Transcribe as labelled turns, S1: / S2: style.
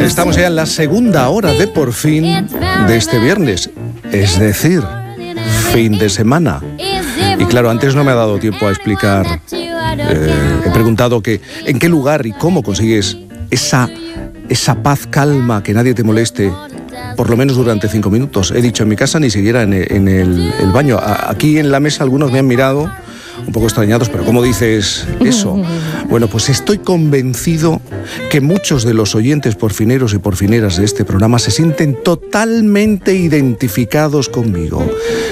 S1: Estamos ya en la segunda hora de Por Fin de este viernes, es decir, fin de semana. Y claro, antes no me ha dado tiempo a explicar, he preguntado en qué lugar y cómo consigues esa paz, calma, que nadie te moleste, por lo menos durante 5 minutos. He dicho en mi casa, ni siquiera en el baño. Aquí en la mesa algunos me han mirado un poco extrañados, pero ¿cómo dices eso? Bueno, pues estoy convencido que muchos de los oyentes porfineros y porfineras de este programa se sienten totalmente identificados conmigo.